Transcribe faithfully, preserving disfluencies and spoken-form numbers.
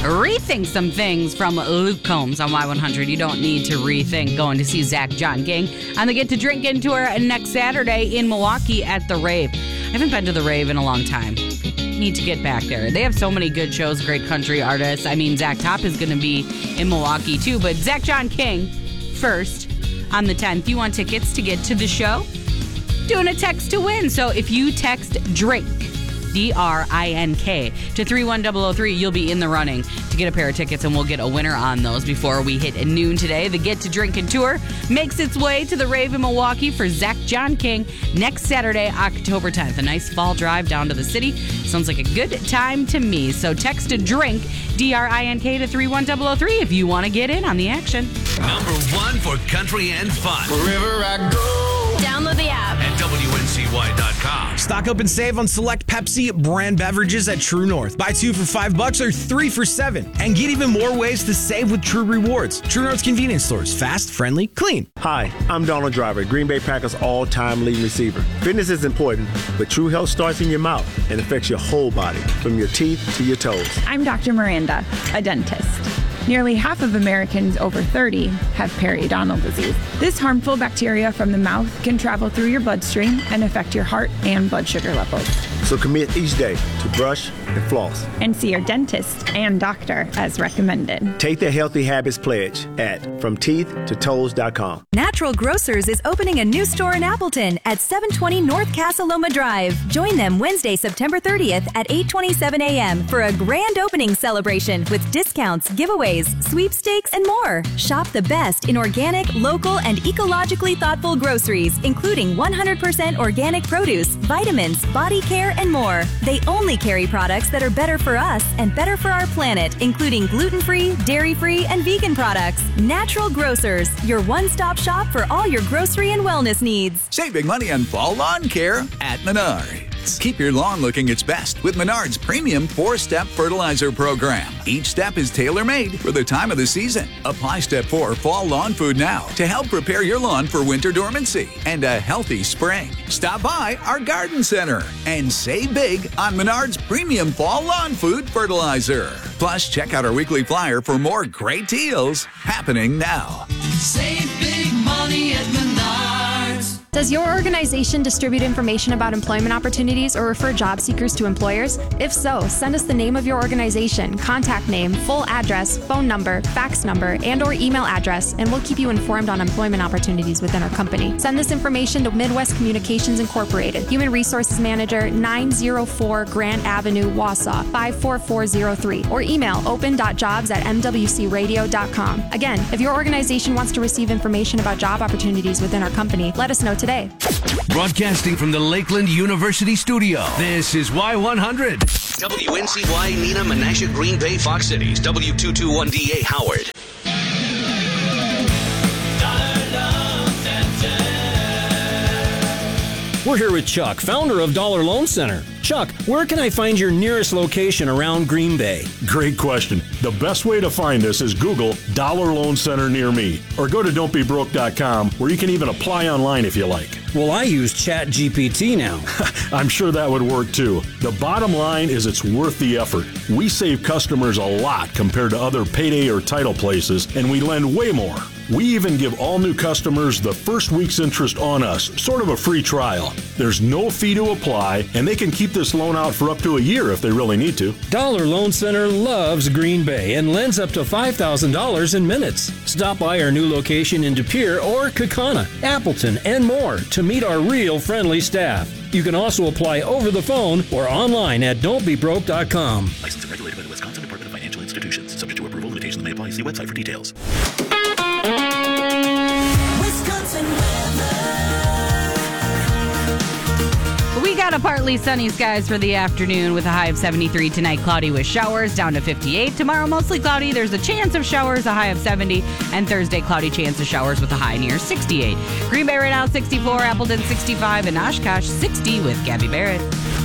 rethink some things from Luke Combs on Y one hundred. You don't need to rethink going to see Zach John King on the Get to Drinking tour next Saturday in Milwaukee at the Rave. I haven't been to the Rave in a long time. Need to get back there. They have so many good shows, great country artists. I mean, Zach Top is going to be in Milwaukee too, but Zach John King first on the tenth. You want tickets to get to the show? Doing a text to win. So if you text DRINK, D R I N K, to three one zero zero three, you'll be in the running to get a pair of tickets, and we'll get a winner on those before we hit noon today. The Get to Drinking tour makes its way to the Rave in Milwaukee for Zach John King next Saturday, October tenth. A nice fall drive down to the city. Sounds like a good time to me. So text a DRINK, D R I N K, to three one zero zero three if you want to get in on the action. Number one for country and fun. Wherever I go. Download the app at W N C Y dot com. Stock up and save on select Pepsi brand beverages at True North. Buy two for five bucks or three for seven. And get even more ways to save with True Rewards. True North's convenience stores. Fast, friendly, clean. Hi, I'm Donald Driver, Green Bay Packers all-time leading receiver. Fitness is important, but true health starts in your mouth and affects your whole body, from your teeth to your toes. I'm Doctor Miranda, a dentist. Nearly half of Americans over thirty have periodontal disease. This harmful bacteria from the mouth can travel through your bloodstream and affect your heart and blood sugar levels. So commit each day to brush and floss. And see your dentist and doctor as recommended. Take the Healthy Habits Pledge at from teeth to toes dot com. Natural Grocers is opening a new store in Appleton at seven twenty North Casa Loma Drive. Join them Wednesday, September thirtieth at eight twenty-seven a.m. for a grand opening celebration with discounts, giveaways, sweepstakes, and more. Shop the best in organic, local, and ecologically thoughtful groceries, including one hundred percent organic produce, vitamins, body care, and more. They only carry products that are better for us and better for our planet, including gluten-free, dairy-free, and vegan products. Natural Grocers, your one-stop shop for all your grocery and wellness needs. Save big money on fall lawn care at Menards. Keep your lawn looking its best with Menards' premium four-step fertilizer program. Each step is tailor-made for the time of the season. Apply Step four Fall Lawn Food now to help prepare your lawn for winter dormancy and a healthy spring. Stop by our garden center and save big on Menards' premium fall lawn food fertilizer. Plus, check out our weekly flyer for more great deals happening now. Save big money at Menards. Does your organization distribute information about employment opportunities or refer job seekers to employers? If so, send us the name of your organization, contact name, full address, phone number, fax number, and or email address, and we'll keep you informed on employment opportunities within our company. Send this information to Midwest Communications Incorporated, Human Resources Manager, nine oh four Grant Avenue, Wausau, five four four zero three, or email open dot jobs at m w c radio dot com. Again, if your organization wants to receive information about job opportunities within our company, let us know today. Broadcasting from the Lakeland University studio, this is Y one hundred. W N C Y, Neenah, Menasha, Green Bay, Fox Cities, W two twenty-one D A, Howard. We're here with Chuck, founder of Dollar Loan Center. Chuck, where can I find your nearest location around Green Bay? Great question. The best way to find us is Google Dollar Loan Center near me, or go to don't be broke dot com, where you can even apply online if you like. Well, I use Chat G P T now. I'm sure that would work too. The bottom line is it's worth the effort. We save customers a lot compared to other payday or title places, and we lend way more. We even give all new customers the first week's interest on us, sort of a free trial. There's no fee to apply, and they can keep this loan out for up to a year if they really need to. Dollar Loan Center loves Green Bay and lends up to five thousand dollars in minutes. Stop by our new location in De Pere or Kaukauna, Appleton, and more to meet our real friendly staff. You can also apply over the phone or online at don't be broke dot com. Licensed and regulated by the Wisconsin Department of Financial Institutions. Subject to approval, limitations may apply. See website for details. Wisconsin weather. We got a partly sunny skies for the afternoon with a high of seventy-three tonight. Cloudy with showers down to fifty-eight. Tomorrow mostly cloudy. There's a chance of showers, a high of seventy. And Thursday cloudy chance of showers with a high near sixty-eight. Green Bay right now sixty-four, Appleton sixty-five, and Oshkosh sixty with Gabby Barrett.